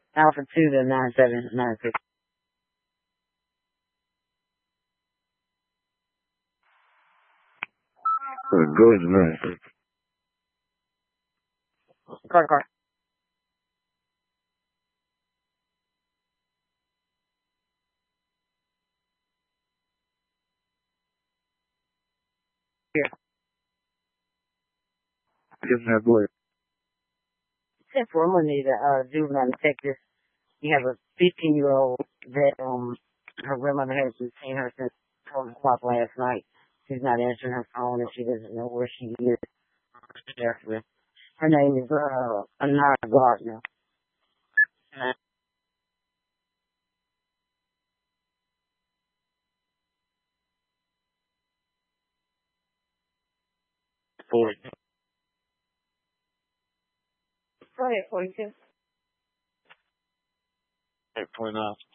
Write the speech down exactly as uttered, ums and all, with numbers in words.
Alpha two to nine seven nine six. Good night. Car, car. Here. Give me that boy. Except for I'm gonna need a uh, juvenile detective. You have a fifteen year old that um her grandmother hasn't seen her since twelve o'clock last night. She's not answering her phone and she doesn't know where she is. Her name is uh Anara Gardner. Forty. Go ahead, forty-two. Eight point nine.